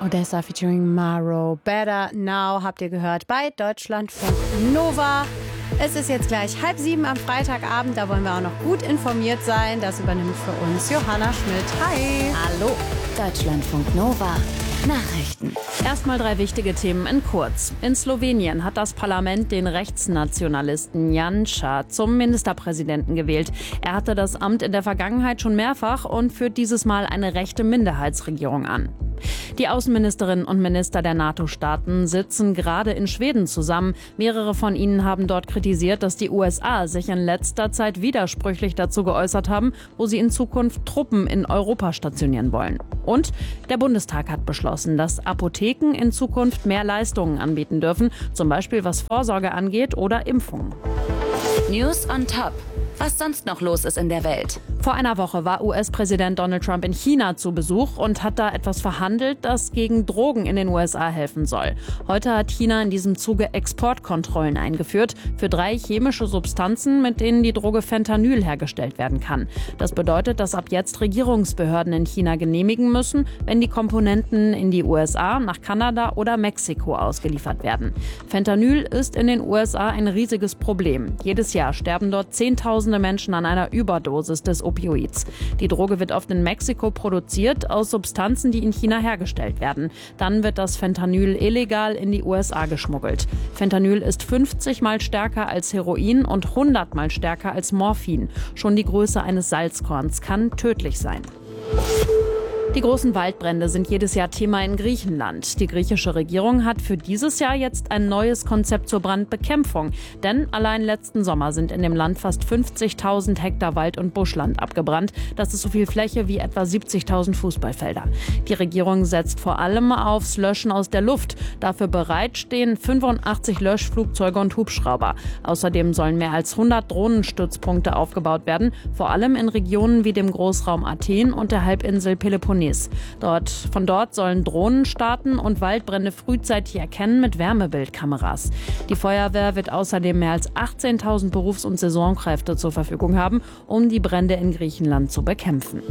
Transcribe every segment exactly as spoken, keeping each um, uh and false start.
Odessa featuring Maro. Better Now habt ihr gehört bei Deutschlandfunk Nova. Es ist jetzt gleich halb sieben am Freitagabend. Da wollen wir auch noch gut informiert sein. Das übernimmt für uns Johanna Schmidt. Hi. Hallo. Deutschlandfunk Nova. Nachrichten. Erstmal drei wichtige Themen in kurz. In Slowenien hat das Parlament den Rechtsnationalisten Janša zum Ministerpräsidenten gewählt. Er hatte das Amt in der Vergangenheit schon mehrfach und führt dieses Mal eine rechte Minderheitsregierung an. Die Außenministerinnen und Minister der NATO-Staaten sitzen gerade in Schweden zusammen. Mehrere von ihnen haben dort kritisiert, dass die U S A sich in letzter Zeit widersprüchlich dazu geäußert haben, wo sie in Zukunft Truppen in Europa stationieren wollen. Und der Bundestag hat beschlossen, dass Apotheken in Zukunft mehr Leistungen anbieten dürfen, zum Beispiel was Vorsorge angeht oder Impfungen. News on Top. Was sonst noch los ist in der Welt. Vor einer Woche war U S-Präsident Donald Trump in China zu Besuch und hat da etwas verhandelt, das gegen Drogen in den U S A helfen soll. Heute hat China in diesem Zuge Exportkontrollen eingeführt für drei chemische Substanzen, mit denen die Droge Fentanyl hergestellt werden kann. Das bedeutet, dass ab jetzt Regierungsbehörden in China genehmigen müssen, wenn die Komponenten in die U S A, nach Kanada oder Mexiko ausgeliefert werden. Fentanyl ist in den U S A ein riesiges Problem. Jedes Jahr sterben dort Zehntausende Menschen an einer Überdosis des Opioids. Die Droge wird oft in Mexiko produziert aus Substanzen, die in China hergestellt werden. Dann wird das Fentanyl illegal in die U S A geschmuggelt. Fentanyl ist fünfzig Mal stärker als Heroin und hundert Mal stärker als Morphin. Schon die Größe eines Salzkorns kann tödlich sein. Die großen Waldbrände sind jedes Jahr Thema in Griechenland. Die griechische Regierung hat für dieses Jahr jetzt ein neues Konzept zur Brandbekämpfung. Denn allein letzten Sommer sind in dem Land fast fünfzigtausend Hektar Wald- und Buschland abgebrannt. Das ist so viel Fläche wie etwa siebzigtausend Fußballfelder. Die Regierung setzt vor allem aufs Löschen aus der Luft. Dafür bereit stehen fünfundachtzig Löschflugzeuge und Hubschrauber. Außerdem sollen mehr als hundert Drohnenstützpunkte aufgebaut werden. Vor allem in Regionen wie dem Großraum Athen und der Halbinsel Peloponnes. Dort, von dort sollen Drohnen starten und Waldbrände frühzeitig erkennen mit Wärmebildkameras. Die Feuerwehr wird außerdem mehr als achtzehntausend Berufs- und Saisonkräfte zur Verfügung haben, um die Brände in Griechenland zu bekämpfen.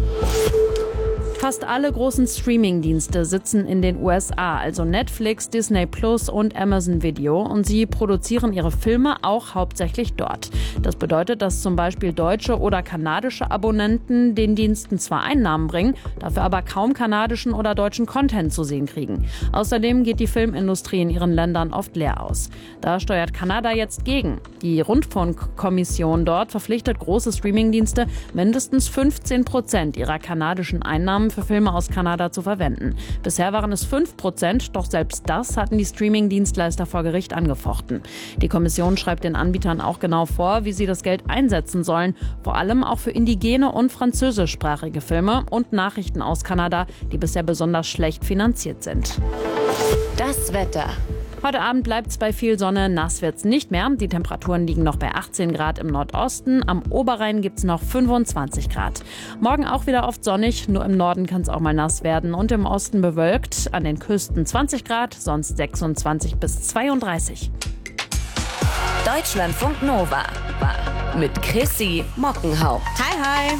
Fast alle großen Streaming-Dienste sitzen in den U S A, also Netflix, Disney Plus und Amazon Video, und sie produzieren ihre Filme auch hauptsächlich dort. Das bedeutet, dass zum Beispiel deutsche oder kanadische Abonnenten den Diensten zwar Einnahmen bringen, dafür aber kaum kanadischen oder deutschen Content zu sehen kriegen. Außerdem geht die Filmindustrie in ihren Ländern oft leer aus. Da steuert Kanada jetzt gegen. Die Rundfunkkommission dort verpflichtet große Streaming-Dienste, mindestens fünfzehn Prozent ihrer kanadischen Einnahmen für Filme aus Kanada zu verwenden. Bisher waren es fünf Prozent, doch selbst das hatten die Streaming-Dienstleister vor Gericht angefochten. Die Kommission schreibt den Anbietern auch genau vor, wie sie das Geld einsetzen sollen, vor allem auch für indigene und französischsprachige Filme und Nachrichten aus Kanada, die bisher besonders schlecht finanziert sind. Das Wetter. Heute Abend bleibt es bei viel Sonne, nass wird's nicht mehr. Die Temperaturen liegen noch bei achtzehn Grad im Nordosten. Am Oberrhein gibt's noch fünfundzwanzig Grad. Morgen auch wieder oft sonnig, nur im Norden kann es auch mal nass werden und im Osten bewölkt. An den Küsten zwanzig Grad, sonst sechsundzwanzig bis zweiunddreißig. Deutschlandfunk Nova mit Chrissy Mockenhaupt. Hi, hi.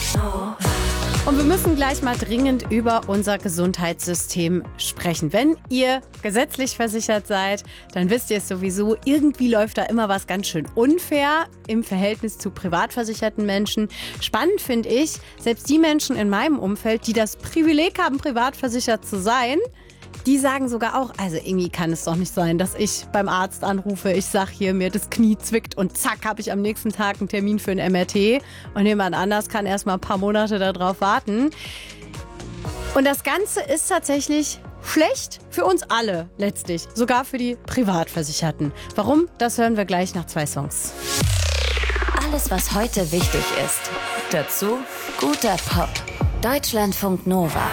Und wir müssen gleich mal dringend über unser Gesundheitssystem sprechen. Wenn ihr gesetzlich versichert seid, dann wisst ihr es sowieso, irgendwie läuft da immer was ganz schön unfair im Verhältnis zu privat versicherten Menschen. Spannend finde ich, selbst die Menschen in meinem Umfeld, die das Privileg haben, privat versichert zu sein, die sagen sogar auch, also irgendwie kann es doch nicht sein, dass ich beim Arzt anrufe, ich sag hier, mir das Knie zwickt und zack, habe ich am nächsten Tag einen Termin für ein M R T und jemand anders kann erst mal ein paar Monate darauf warten. Und das Ganze ist tatsächlich schlecht für uns alle letztlich, sogar für die Privatversicherten. Warum? Das hören wir gleich nach zwei Songs. Alles, was heute wichtig ist. Dazu guter Pop. Deutschlandfunk Nova.